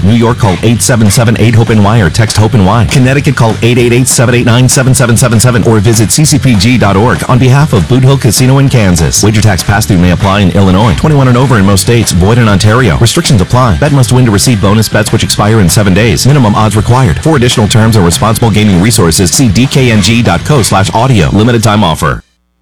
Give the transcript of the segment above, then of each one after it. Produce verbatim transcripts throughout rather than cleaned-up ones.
New York, call eight seven seven eight hope N Y or text HOPE-NY. Connecticut, call eight eight eight, seven eight nine, seven seven seven seven or visit c c p g dot org on behalf of Boot Hill Casino in Kansas. Wager tax pass-through may apply in Illinois. twenty-one and over in most states. Void in Ontario. Restrictions apply. Bet must win to receive bonus bets which expire in seven days. Minimum odds required. For additional terms and responsible gaming resources, see d k n g dot co slash audio. Limited time offer.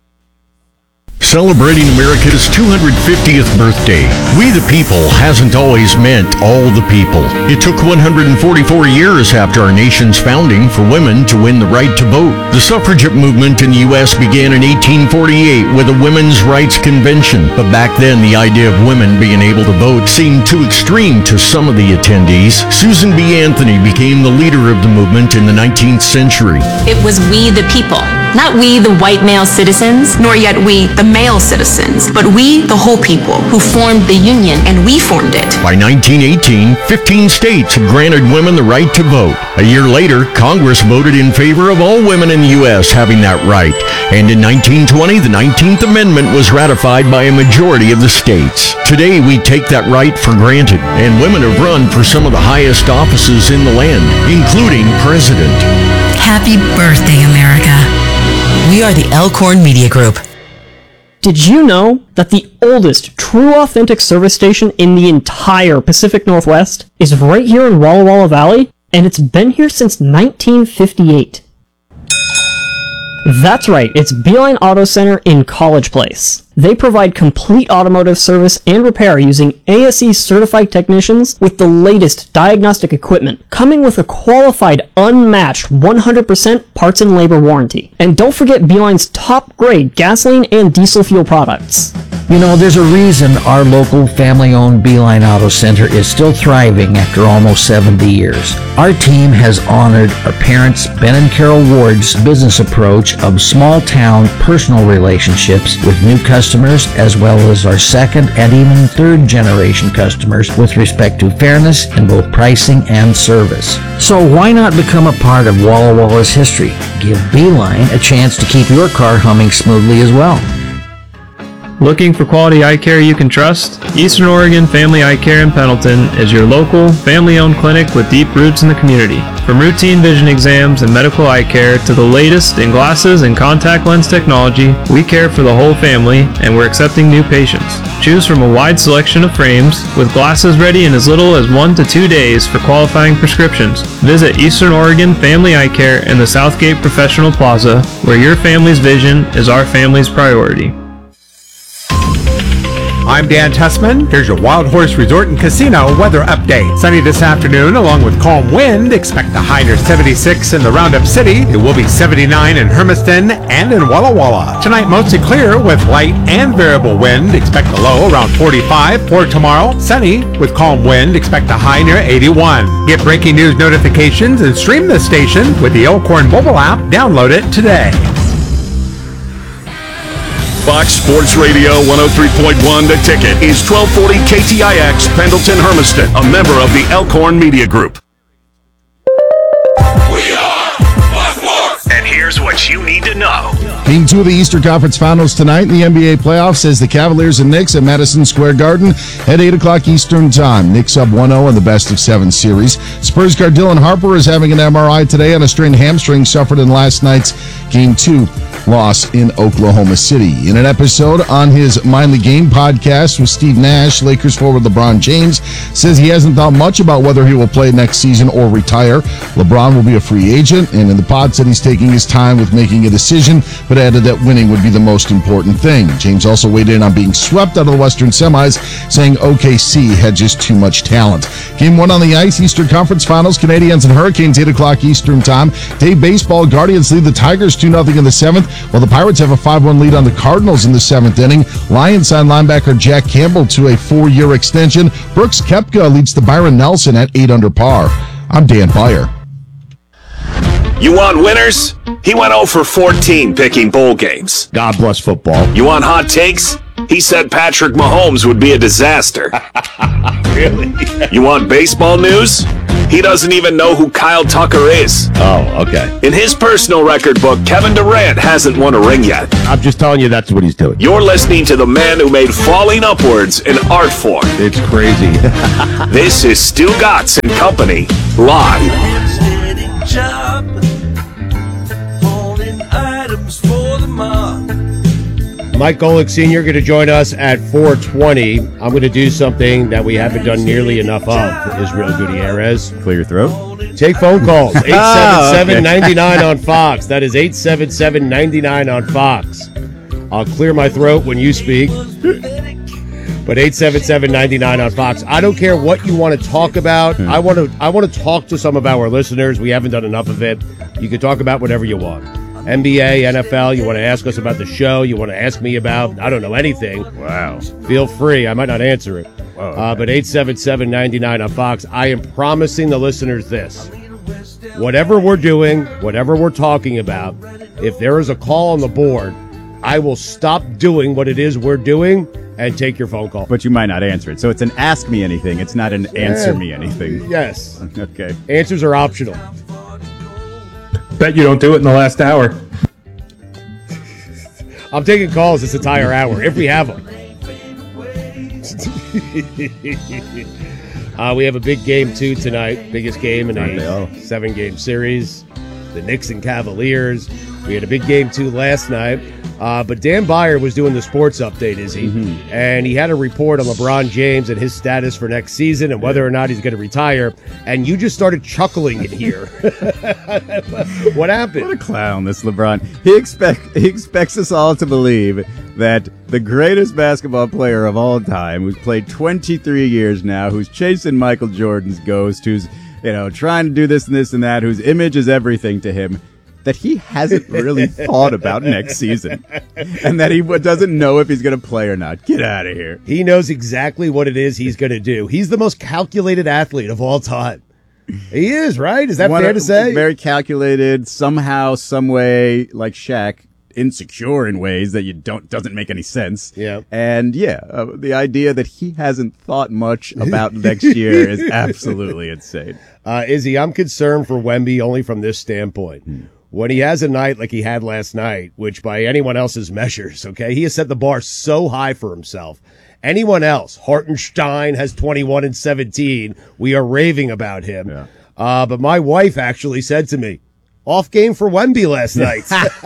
Celebrating America's two hundred fiftieth birthday, We the People hasn't always meant all the people. It took one hundred forty-four years after our nation's founding for women to win the right to vote. The suffragette movement in the U S began in eighteen forty-eight with a Women's Rights Convention, but back then the idea of women being able to vote seemed too extreme to some of the attendees. Susan B. Anthony became the leader of the movement in the nineteenth century. It was we the people, not we the white male citizens, nor yet we the male citizens, but we the whole people who formed the Union, and we formed it. By nineteen eighteen, fifteen states had granted women the right to vote. A year later, Congress voted in favor of all women in the U S having that right. And in nineteen twenty, the nineteenth Amendment was ratified by a majority of the states. Today, we take that right for granted, and women have run for some of the highest offices in the land, including president. Happy birthday, America. We are the Elkhorn Media Group. Did you know that the oldest true authentic service station in the entire Pacific Northwest is right here in Walla Walla Valley? And it's been here since nineteen fifty-eight. That's right, it's Beeline Auto Center in College Place. They provide complete automotive service and repair using A S E certified technicians with the latest diagnostic equipment, coming with a qualified, unmatched one hundred percent parts and labor warranty. And don't forget Beeline's top grade gasoline and diesel fuel products. You know, there's a reason our local family-owned Beeline Auto Center is still thriving after almost seventy years. Our team has honored our parents, Ben and Carol Ward's business approach of small-town personal relationships with new customers, as well as our second and even third-generation customers with respect to fairness in both pricing and service. So why not become a part of Walla Walla's history? Give Beeline a chance to keep your car humming smoothly as well. Looking for quality eye care you can trust? Eastern Oregon Family Eye Care in Pendleton is your local, family-owned clinic with deep roots in the community. From routine vision exams and medical eye care to the latest in glasses and contact lens technology, we care for the whole family, and we're accepting new patients. Choose from a wide selection of frames, with glasses ready in as little as one to two days for qualifying prescriptions. Visit Eastern Oregon Family Eye Care in the Southgate Professional Plaza, where your family's vision is our family's priority. I'm Dan Tussman. Here's your Wild Horse Resort and Casino weather update. Sunny this afternoon along with calm wind. Expect a high near seventy-six in the Roundup City. It will be seventy-nine in Hermiston and in Walla Walla. Tonight mostly clear with light and variable wind. Expect a low around forty-five. For tomorrow, sunny with calm wind. Expect a high near eighty-one. Get breaking news notifications and stream the station with the Elkhorn mobile app. Download it today. Fox Sports Radio one oh three point one The Ticket is twelve forty K T I X Pendleton Hermiston, a member of the Elkhorn Media Group. We are Fox. And here's what you need to know. Game two of the Eastern Conference Finals tonight in the N B A playoffs as the Cavaliers and Knicks at Madison Square Garden at eight o'clock Eastern Time. Knicks up one oh in the best of seven series. Spurs guard Dylan Harper is having an M R I today on a strained hamstring suffered in last night's Game two loss in Oklahoma City. In an episode on his Mind the Game podcast with Steve Nash, Lakers forward LeBron James says he hasn't thought much about whether he will play next season or retire. LeBron will be a free agent, and in the pod said he's taking his time with making a decision, but added that winning would be the most important thing. James also weighed in on being swept out of the Western semis, saying O K C had just too much talent. Game one on the ice, Eastern Conference Finals, Canadiens and Hurricanes, eight o'clock Eastern Time. Day baseball, Guardians lead the Tigers two nothing in the seventh, while the Pirates have a five one lead on the Cardinals in the seventh inning. Lions sign linebacker Jack Campbell to a four-year extension. Brooks Koepka leads the Byron Nelson at eight under par. I'm Dan Beyer. You want winners? He went oh for fourteen picking bowl games. God bless football. You want hot takes? He said Patrick Mahomes would be a disaster. Really? You want baseball news? He doesn't even know who Kyle Tucker is. Oh, okay. In his personal record book, Kevin Durant hasn't won a ring yet. I'm just telling you that's what he's doing. You're listening to the man who made falling upwards an art form. It's crazy. This is Stu Gatz and Company, live. Mike Golick Senior going to join us at four twenty. I'm going to do something that we haven't done nearly enough of, Israel Gutierrez. Clear your throat? Take phone calls. eight seven seven, nine nine on Fox. That is eight seven seven, nine nine on Fox. I'll clear my throat when you speak. But eight seven seven, nine nine on Fox. I don't care what you want to talk about. Hmm. I want to I want to talk to some of our listeners. We haven't done enough of it. You can talk about whatever you want. N B A, N F L, you want to ask us about the show, you want to ask me about, I don't know, anything. Wow. Feel free. I might not answer it. Whoa, okay. uh, but eight seven seven, nine nine on Fox. I am promising the listeners this. Whatever we're doing, whatever we're talking about, if there is a call on the board, I will stop doing what it is we're doing and take your phone call. But you might not answer it. So it's an ask me anything. It's not an answer me anything. Yes. Okay. Answers are optional. Bet you don't do it in the last hour. I'm taking calls this entire hour, if we have them. uh, we have a big game, too, tonight. Biggest game in a seven-game series. The Knicks and Cavaliers. We had a big game, too, last night. Uh, but Dan Byer was doing the sports update, is he? Mm-hmm. And he had a report on LeBron James and his status for next season and whether or not he's going to retire. And you just started chuckling in here. What happened? What a clown, this LeBron. He expect he expects us all to believe that the greatest basketball player of all time, who's played twenty-three years now, who's chasing Michael Jordan's ghost, who's, you know, trying to do this and this and that, whose image is everything to him, that he hasn't really thought about next season and that he doesn't know if he's going to play or not. Get out of here. He knows exactly what it is he's going to do. He's the most calculated athlete of all time. He is, right? Is that One fair of, to say? Very calculated, somehow, some way, like Shaq, insecure in ways that you don't doesn't make any sense. Yeah. And yeah, uh, the idea that he hasn't thought much about next year is absolutely insane. Uh, Izzy, I'm concerned for Wemby only from this standpoint. Hmm. When he has a night like he had last night, which by anyone else's measures, okay, he has set the bar so high for himself. Anyone else, Hartenstein has twenty-one and seventeen. We are raving about him. Yeah. Uh, but my wife actually said to me, off game for Wemby last night.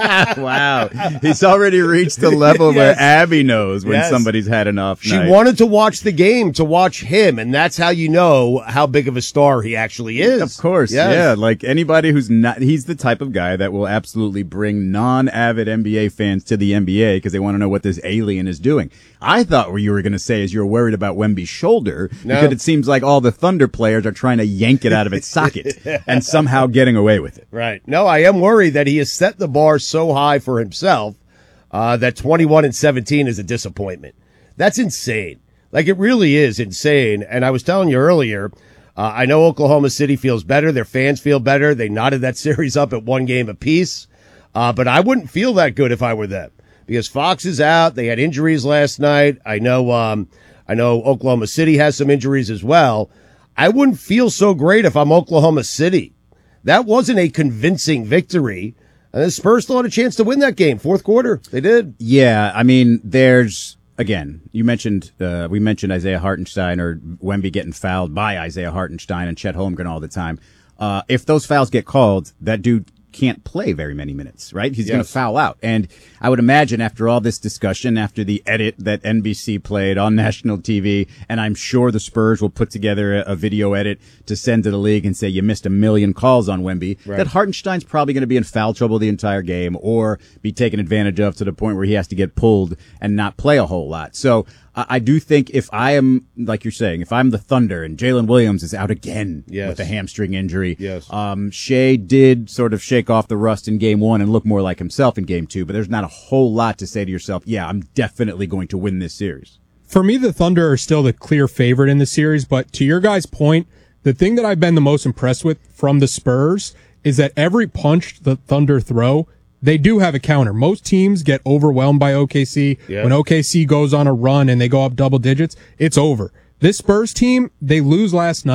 Wow. He's already reached the level yes. where Abby knows when yes. somebody's had an off she night. She wanted to watch the game to watch him, and that's how you know how big of a star he actually is. Of course, yes. yeah. Like anybody who's not, he's the type of guy that will absolutely bring non-avid N B A fans to the N B A because they want to know what this alien is doing. I thought what you were going to say is you're worried about Wemby's shoulder no. because it seems like all the Thunder players are trying to yank it out of its socket and somehow getting away with it. Right. No, I am worried that he has set the bar so high for himself uh, that twenty-one and seventeen is a disappointment. That's insane. Like, it really is insane. And I was telling you earlier, uh, I know Oklahoma City feels better. Their fans feel better. They knotted that series up at one game apiece. Uh, but I wouldn't feel that good if I were them because Fox is out. They had injuries last night. I know, um, I know Oklahoma City has some injuries as well. I wouldn't feel so great if I'm Oklahoma City. That wasn't a convincing victory. And the Spurs still had a chance to win that game. Fourth quarter, they did. Yeah, I mean, there's, again, you mentioned, uh, we mentioned Isaiah Hartenstein or Wemby getting fouled by Isaiah Hartenstein and Chet Holmgren all the time. Uh, if those fouls get called, that dude can't play very many minutes, right? He's yes. going to foul out. And I would imagine after all this discussion, after the edit that N B C played on national T V, and I'm sure the Spurs will put together a, a video edit to send to the league and say you missed a million calls on Wemby, right. that Hartenstein's probably going to be in foul trouble the entire game or be taken advantage of to the point where he has to get pulled and not play a whole lot. So I, I do think if I am, like you're saying, if I'm the Thunder and Jalen Williams is out again yes. with a hamstring injury, yes. um, Shea did sort of shake off the rust in game one and look more like himself in game two, but there's not a whole lot to say to yourself, yeah, I'm definitely going to win this series. For me, the Thunder are still the clear favorite in the series, but to your guys' point, the thing that I've been the most impressed with from the Spurs is that every punch the Thunder throw, they do have a counter. Most teams get overwhelmed by O K C. Yeah. When O K C goes on a run and they go up double digits, it's over. This Spurs team, they lose last night,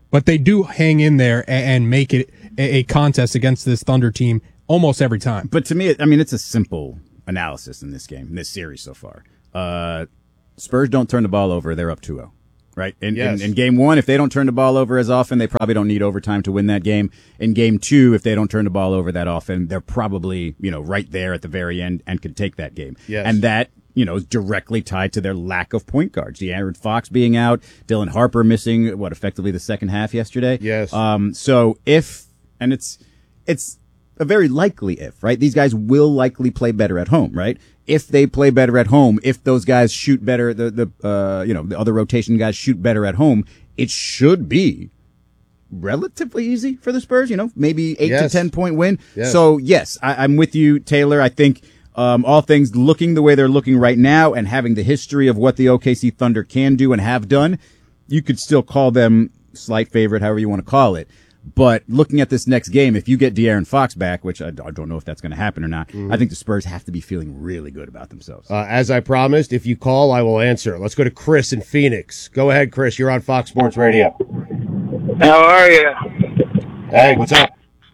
but they do hang in there and, and make it a, a contest against this Thunder team almost every time. But to me, I mean, it's a simple analysis in this game, in this series so far. Uh, Spurs don't turn the ball over; they're up two oh. Right? In, Yes. in, in game one, if they don't turn the ball over as often, they probably don't need overtime to win that game. In game two, if they don't turn the ball over that often, they're probably, you know, right there at the very end and could take that game. Yes. And that, you know, is directly tied to their lack of point guards. De'Aaron Fox being out, Dylan Harper missing, what, effectively the second half yesterday? Yes. Um, so if, and it's, it's a very likely if, right? These guys will likely play better at home, right? If they play better at home, if those guys shoot better, the, the, uh, you know, the other rotation guys shoot better at home, it should be relatively easy for the Spurs, you know, maybe eight Yes. to ten point win. Yes. So yes, I, I'm with you, Taylor. I think, um, all things looking the way they're looking right now and having the history of what the O K C Thunder can do and have done, you could still call them slight favorite, however you want to call it. But looking at this next game, if you get De'Aaron Fox back, which I, I don't know if that's going to happen or not, Mhm. I think the Spurs have to be feeling really good about themselves. Uh, as I promised, if you call, I will answer. Let's go to Chris in Phoenix. Go ahead, Chris. You're on Fox Sports Radio. How are you? Hey, what's up?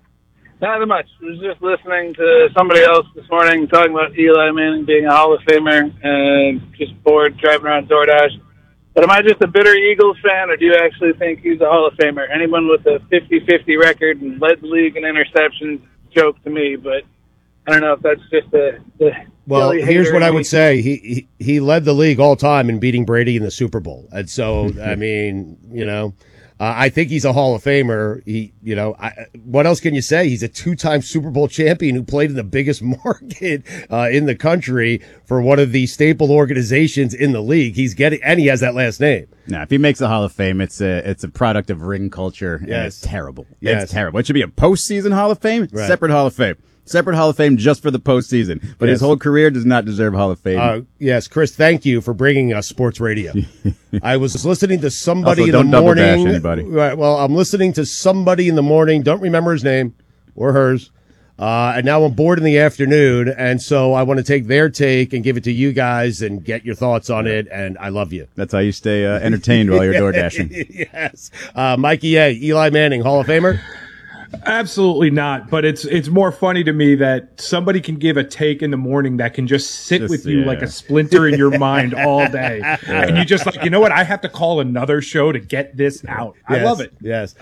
Not much. I was just listening to somebody else this morning talking about Eli Manning being a Hall of Famer and just bored driving around DoorDash. But am I just a bitter Eagles fan, or do you actually think he's a Hall of Famer? Anyone with a fifty-fifty record and led the league in interceptions, joke to me, but I don't know if that's just the... the Well, silly here's hater what I in me. would say. He, he he led the league all time in beating Brady in the Super Bowl. And so, I mean, you know, uh, I think he's a Hall of Famer. He, you know, I, what else can you say? He's a two-time Super Bowl champion who played in the biggest market uh, in the country for one of the staple organizations in the league. He's getting, and he has that last name. Now, if he makes the Hall of Fame, it's a it's a product of ring culture, and Yes. it's terrible. Yes. It's terrible. It should be a postseason Hall of Fame, Right. separate Hall of Fame. Separate Hall of Fame just for the postseason. But his Yes. whole career does not deserve Hall of Fame. Uh, yes, Chris, thank you for bringing us sports radio. I was listening to somebody Also, in don't the double dash morning. anybody. Right, well, I'm listening to somebody in the morning. Don't remember his name or hers. Uh, and now I'm bored in the afternoon. And so I want to take their take and give it to you guys and get your thoughts on it. And I love you. That's how you stay uh, entertained while you're door dashing. Yes. Uh, Mikey A., Eli Manning, Hall of Famer? Absolutely not. But it's it's more funny to me that somebody can give a take in the morning that can just sit Just, with you yeah. like a splinter in your mind all day. And you just like, you know what? I have to call another show to get this out. I Yes, love it. Yes.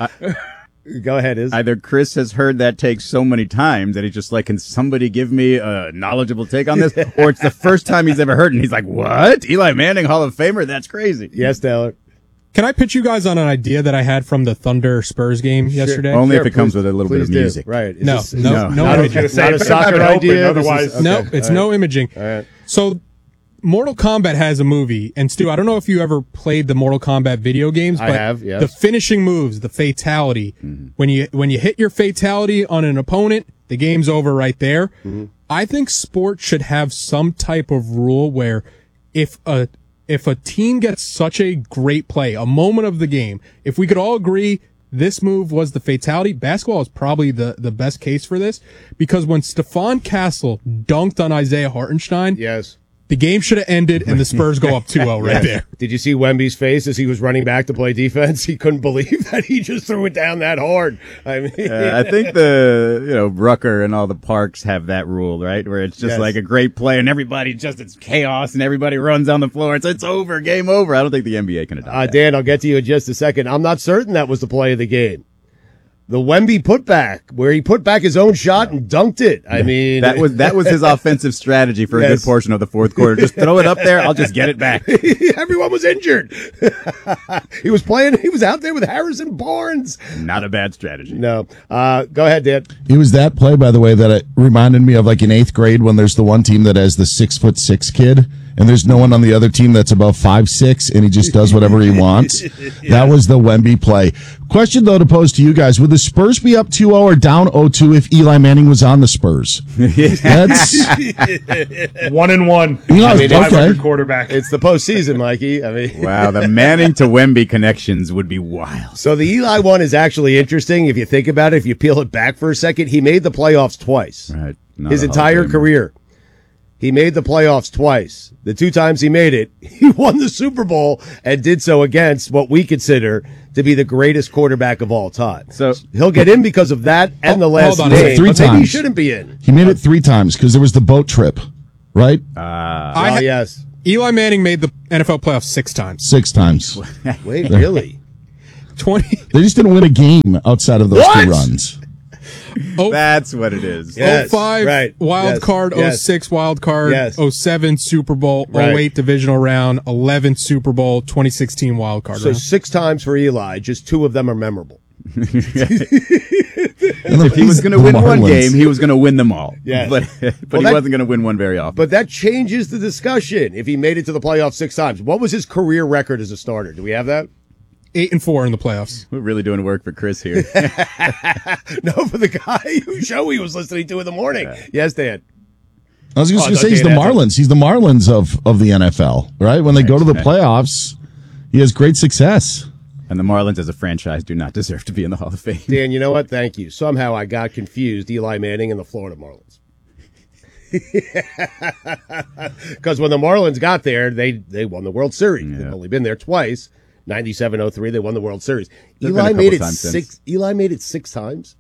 Go ahead, Iz. Either Chris has heard that take so many times that he's just like, can somebody give me a knowledgeable take on this? Or it's the first time he's ever heard it and he's like, what? Eli Manning, Hall of Famer? That's crazy. Yes, Taylor. Can I pitch you guys on an idea that I had from the Thunder Spurs game yesterday? Only Sure, if it comes please- with a little bit please of do. music. Right. Is No, this- no, no. no, Not, imaging. a, not a Say, soccer have it open, idea. This otherwise- is- okay. No, it's All no right. imaging. All right. So, Mortal Kombat has a movie, and Stu, I don't know if you ever played the Mortal Kombat video games, I but have, yes. the finishing moves, the fatality, when you when you hit your fatality on an opponent, the game's over right there. Mm-hmm. I think sports should have some type of rule where if a if a team gets such a great play, a moment of the game, if we could all agree this move was the fatality, basketball is probably the, the best case for this, because when Stephon Castle dunked on Isaiah Hartenstein, Yes. the game should have ended and the Spurs go up two oh right Yes. there. Did you see Wemby's face as he was running back to play defense? He couldn't believe that he just threw it down that hard. I mean, Uh, I think the, you know, Rucker and all the parks have that rule, right? Where it's just Yes. like a great play and everybody just, it's chaos and everybody runs on the floor. It's, it's over, game over. I don't think the N B A can adopt uh, that. Dan, I'll get to you in just a second. I'm not certain that was the play of the game. The Wemby putback, where he put back his own shot and dunked it. I mean, That was that was his offensive strategy for a Yes. good portion of the fourth quarter. Just throw it up there. I'll just get it back. Everyone was injured. He was playing. He was out there with Harrison Barnes. Not a bad strategy. No. Uh, go ahead, Dan. It was that play, by the way, that it reminded me of like in eighth grade when there's the one team that has the six foot six kid, and there's no one on the other team that's about five six, and he just does whatever he wants. That was the Wemby play. Question though to pose to you guys: would the Spurs be up two oh or down oh two if Eli Manning was on the Spurs? That's One and one. You know, I mean, five hundred okay. quarterback. It's the postseason, Mikey. I mean, Wow, the Manning to Wemby connections would be wild. so the Eli one is actually interesting if you think about it. If you peel it back for a second, he made the playoffs twice. Right. Not His a Hall of entire Famer. career. He made the playoffs twice. The two times he made it, he won the Super Bowl and did so against what we consider to be the greatest quarterback of all time. So he'll get in because of that and the last Hold on, name, three but times. maybe he shouldn't be in. He made it three times because there was the boat trip, right? Uh, I ha- oh, yes. Eli Manning made the N F L playoffs six times. Six times. Wait, really? twenty They just didn't win a game outside of those What? two runs. Oh, That's what it is. Yes, oh five right. wild Yes, card, yes. oh six wild card, Yes. oh seven Super Bowl, Right. oh eight divisional round, eleven Super Bowl, twenty sixteen wild card So round. six times for Eli, just two of them are memorable. If he was going to win one Marlins. game, he was going to win them all. Yes. But, but Well, he that- wasn't going to win one very often. But that changes the discussion if he made it to the playoffs six times. What was his career record as a starter? Do we have that? Eight and four in the playoffs. We're really doing work for Chris here. No, for the guy whose show he was listening to in the morning. Yes, Dan. I was just Oh, going to no, say he's the Dan Evans. Marlins. He's the Marlins of, of the N F L, right? When they go to the playoffs, he has great success. And the Marlins as a franchise do not deserve to be in the Hall of Fame. Dan, you know what? Thank you. Somehow I got confused Eli Manning and the Florida Marlins. Because when the Marlins got there, they, they won the World Series. Yeah. They've only been there twice. ninety-seven oh three, they won the World Series. There've been a Eli couple made it times six. since. Eli made it six times.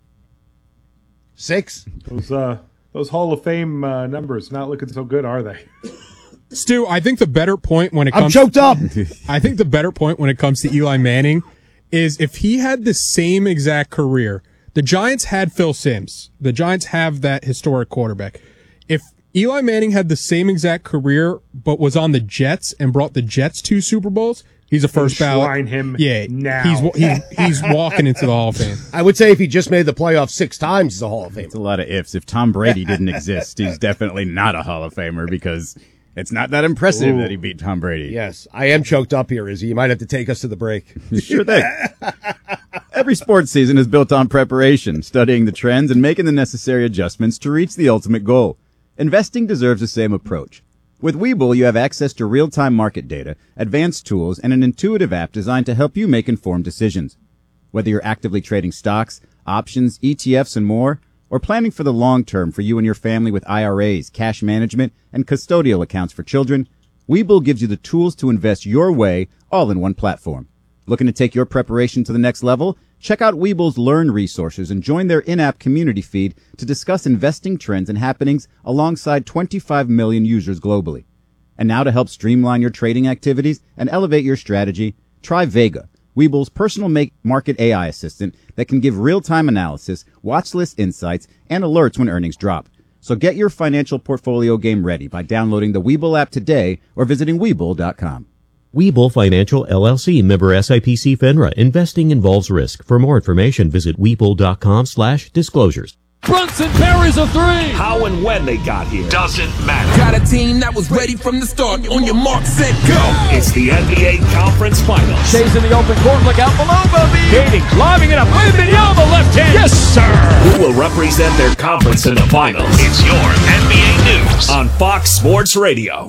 Six. Those uh, those Hall of Fame uh, numbers not looking so good, are they? Stu, I think the better point when it I'm comes choked up. I think the better point when it comes to Eli Manning is if he had the same exact career. The Giants had Phil Simms. The Giants have that historic quarterback. If Eli Manning had the same exact career but was on the Jets and brought the Jets two Super Bowls, he's a first ballot. Enshrine him yeah, now. He's, he's he's walking into the Hall of Fame. I would say if he just made the playoffs six times, he's a Hall of Famer. It's a lot of ifs. If Tom Brady didn't exist, he's definitely not a Hall of Famer because it's not that impressive Ooh. that he beat Tom Brady. Yes, I am choked up here, Izzy. You might have to take us to the break. Sure thing. Every sports season is built on preparation, studying the trends, and making the necessary adjustments to reach the ultimate goal. Investing deserves the same approach. With Webull, you have access to real-time market data, advanced tools, and an intuitive app designed to help you make informed decisions. Whether you're actively trading stocks, options, E T Fs, and more, or planning for the long term for you and your family with I R As, cash management, and custodial accounts for children, Webull gives you the tools to invest your way all in one platform. Looking to take your preparation to the next level? Check out Webull's Learn resources and join their in-app community feed to discuss investing trends and happenings alongside twenty-five million users globally. And now to help streamline your trading activities and elevate your strategy, try Vega, Webull's personal make market A I assistant that can give real-time analysis, watch list insights, and alerts when earnings drop. So get your financial portfolio game ready by downloading the Webull app today or visiting Webull dot com. Webull Financial L L C, member S I P C FINRA. Investing involves risk. For more information, visit Webull dot com slash disclosures. Brunson parries a three. How and when they got here doesn't matter. Got a team that was ready from the start. On your mark, set, go. It's the N B A Conference Finals. Shays in the open court. Look out below, Bobby. Katie lobbing it up. Wembanyama left hand. Yes, sir. Who will represent their conference in the finals? It's your N B A News on Fox Sports Radio.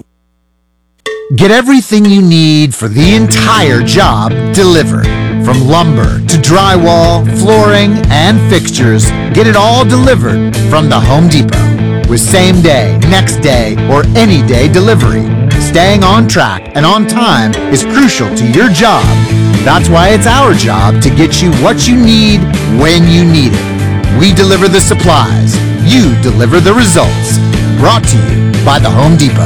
Get everything you need for the entire job delivered. From lumber to drywall, flooring, and fixtures, get it all delivered from the Home Depot. With same day, next day, or any day delivery, staying on track and on time is crucial to your job. That's why it's our job to get you what you need when you need it. We deliver the supplies. You deliver the results. Brought to you by the Home Depot.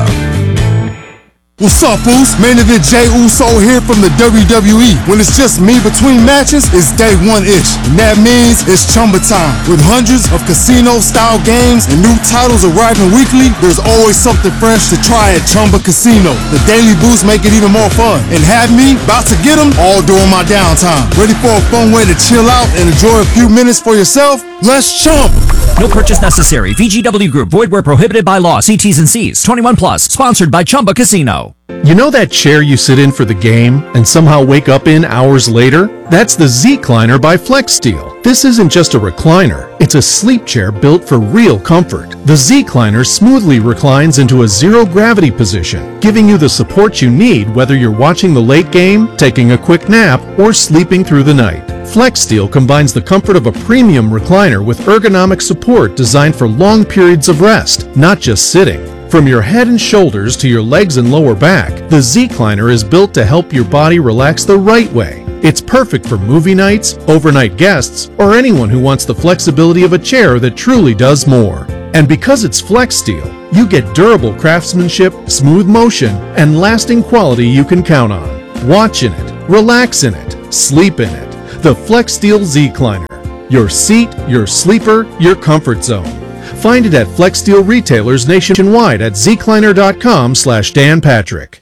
What's up, Uso? Main event Jey Uso here from the W W E. When it's just me between matches, it's day one-ish. And that means it's Chumba time. With hundreds of casino-style games and new titles arriving weekly, there's always something fresh to try at Chumba Casino. The daily boosts make it even more fun. And have me about to get them all during my downtime. Ready for a fun way to chill out and enjoy a few minutes for yourself? Let's chump! No purchase necessary. V G W Group. Void where prohibited by law. See T's and C's. twenty-one plus. Sponsored by Chumba Casino. You know that chair you sit in for the game and somehow wake up in hours later? That's the Z-Cliner by FlexSteel. This isn't just a recliner. It's a sleep chair built for real comfort. The Z-Cliner smoothly reclines into a zero-gravity position, giving you the support you need whether you're watching the late game, taking a quick nap, or sleeping through the night. FlexSteel combines the comfort of a premium recliner with ergonomic support designed for long periods of rest, not just sitting. From your head and shoulders to your legs and lower back, the Zecliner is built to help your body relax the right way. It's perfect for movie nights, overnight guests, or anyone who wants the flexibility of a chair that truly does more. And because it's Flex Steel, you get durable craftsmanship, smooth motion, and lasting quality you can count on. Watch in it, relax in it, sleep in it. The Flex Steel Zecliner. Your seat, your sleeper, your comfort zone. Find it at Flex Steel retailers nationwide at zecliner.com slash Dan Patrick.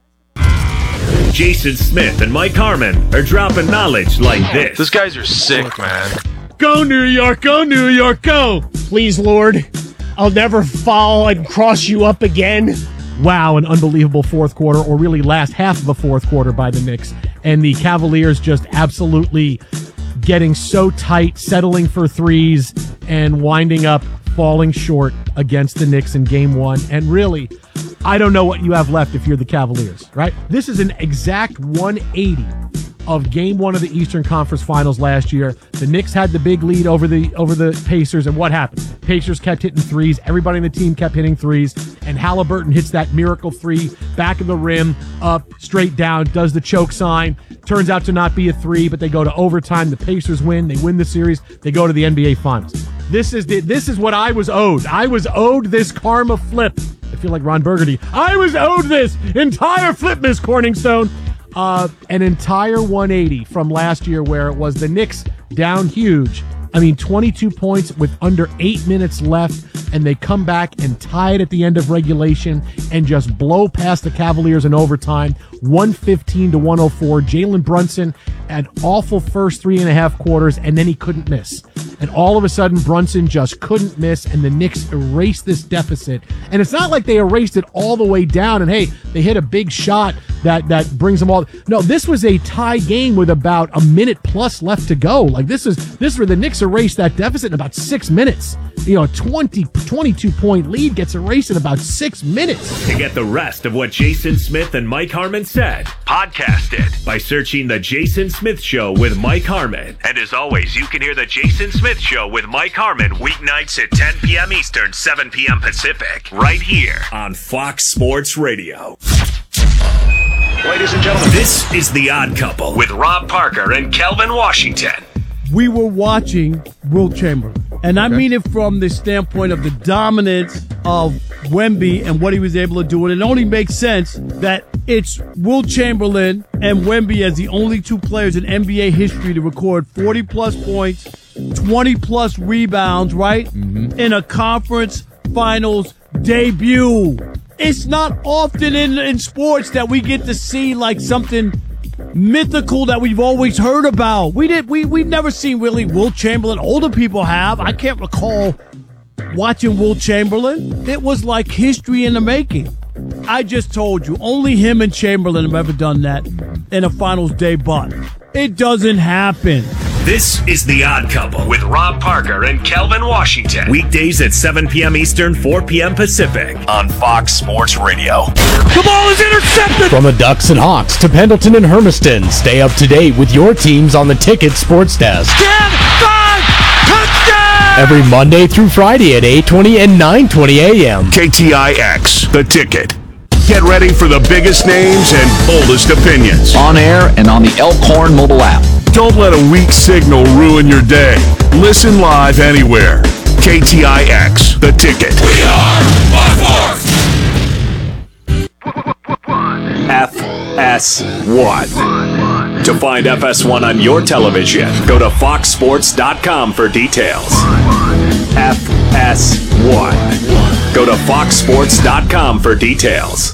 Jason Smith and Mike Harmon are dropping knowledge like this. Those guys are sick, man. Go, New York, go, New York, go. Please, Lord, I'll never fall and cross you up again. Wow, an unbelievable fourth quarter, or really last half of the fourth quarter by the Knicks. And the Cavaliers just absolutely getting so tight, settling for threes, and winding up falling short against the Knicks in game one. And really, I don't know what you have left if you're the Cavaliers, right? This is an exact one eighty of game one of the Eastern Conference Finals last year. The Knicks had the big lead over the over the Pacers, and what happened? Pacers kept hitting threes. Everybody on the team kept hitting threes, and Halliburton hits that miracle three, back of the rim, up, straight down, does the choke sign. Turns out to not be a three, but they go to overtime. The Pacers win. They win the series. They go to the N B A Finals. This is the, this is what I was owed. I was owed this karma flip. I feel like Ron Burgundy. I was owed this entire flip, Miss Corningstone. Uh, an entire one eighty from last year where it was the Knicks down huge. I mean, twenty-two points with under eight minutes left, and they come back and tie it at the end of regulation and just blow past the Cavaliers in overtime, one fifteen to one oh four. Jalen Brunson had awful first three and a half quarters, and then he couldn't miss. And all of a sudden, Brunson just couldn't miss, and the Knicks erased this deficit. And it's not like they erased it all the way down, and hey, they hit a big shot that, that brings them all. No, this was a tie game with about a minute plus left to go. Like, this is this is where the Knicks erased that deficit in about six minutes. You know, a twenty, twenty-two point lead gets erased in about six minutes. To get the rest of what Jason Smith and Mike Harmon said, podcast it by searching The Jason Smith Show with Mike Harmon. And as always, you can hear The Jason Smith Show with Mike Harmon weeknights at ten p.m. Eastern, seven p.m. Pacific, right here on Fox Sports Radio. Ladies and gentlemen, this is The Odd Couple with Rob Parker and Kelvin Washington. We were watching Wilt Chamberlain, and I mean it from the standpoint of the dominance of Wemby and what he was able to do. And it only makes sense that it's Wilt Chamberlain and Wemby as the only two players in N B A history to record forty-plus points, twenty-plus rebounds, right, mm-hmm. in a conference finals debut. It's not often in, in sports that we get to see like something mythical that we've always heard about. We did we we've never seen really Wilt Chamberlain. Older people have. I can't recall watching Wilt Chamberlain. It was like history in the making. I just told you, only him and Chamberlain have ever done that in a finals debut. It doesn't happen. This is The Odd Couple with Rob Parker and Kelvin Washington. Weekdays at seven p.m. Eastern, four p.m. Pacific on Fox Sports Radio. The ball is intercepted! From the Ducks and Hawks to Pendleton and Hermiston, stay up to date with your teams on the Ticket Sports Desk. ten five, touchdown! Every Monday through Friday at eight twenty and nine twenty a.m. K T I X, The Ticket. Get ready for the biggest names and boldest opinions. On air and on the Elkhorn mobile app. Don't let a weak signal ruin your day. Listen live anywhere. K T I X, The Ticket. We are one. F S one. To find F S one on your television, go to fox sports dot com for details. F S one. Go to fox sports dot com for details.